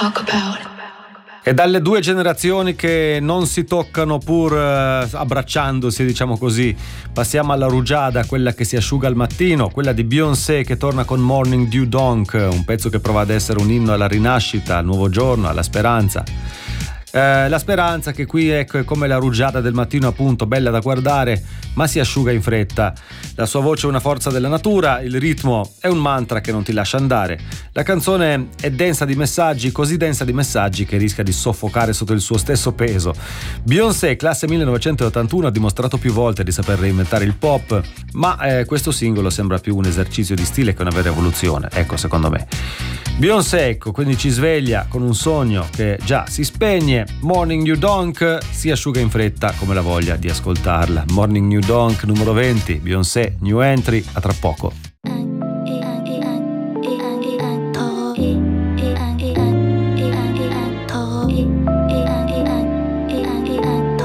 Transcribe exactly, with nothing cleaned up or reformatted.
talk about. E dalle due generazioni che non si toccano pur eh, abbracciandosi, diciamo così, passiamo alla rugiada, quella che si asciuga al mattino, quella di Beyoncé che torna con Morning Dew Donk, un pezzo che prova ad essere un inno alla rinascita, al nuovo giorno, alla speranza. Eh, la speranza che qui ecco, è come la rugiada del mattino, appunto, bella da guardare ma si asciuga in fretta. La sua voce è una forza della natura, il ritmo è un mantra che non ti lascia andare. La canzone è densa di messaggi, così densa di messaggi che rischia di soffocare sotto il suo stesso peso. Beyoncé, classe millenovecentottantuno, ha dimostrato più volte di saper reinventare il pop, ma eh, questo singolo sembra più un esercizio di stile che una vera evoluzione, ecco, secondo me. Beyoncé, ecco, quindi ci sveglia con un sogno che già si spegne. Morning New Donk si asciuga in fretta come la voglia di ascoltarla. Morning New Donk numero venti, Beyoncé, New Entry, a tra poco. E